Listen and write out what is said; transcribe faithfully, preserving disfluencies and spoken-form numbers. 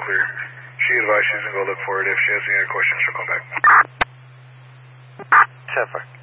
clear. She advised she's going to go look for it. If she has any other questions, she'll come back. ten four.